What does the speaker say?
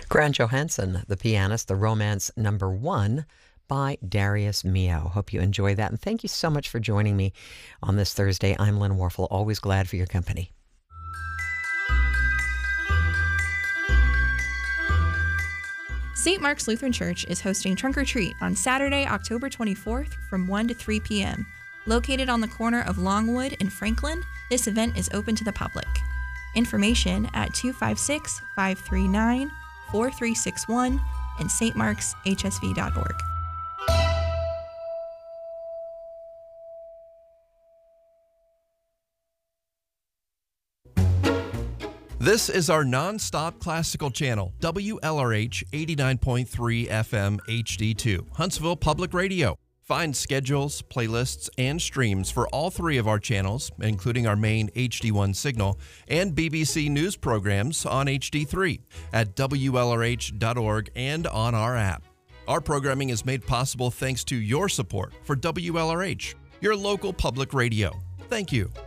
Grant Johansson, the pianist, the romance number one by Darius Milhaud. Hope you enjoy that. And thank you so much for joining me on this Thursday. I'm Lynn Warfel, always glad for your company. St. Mark's Lutheran Church is hosting Trunk or Treat on Saturday, October 24th from 1 to 3 p.m. Located on the corner of Longwood and Franklin, this event is open to the public. Information at 256-539-4361 and stmarkshsv.org. This is our non-stop classical channel, WLRH 89.3 FM HD2, Huntsville Public Radio. Find schedules, playlists, and streams for all three of our channels, including our main HD1 signal, and BBC News programs on HD3 at WLRH.org and on our app. Our programming is made possible thanks to your support for WLRH, your local public radio. Thank you.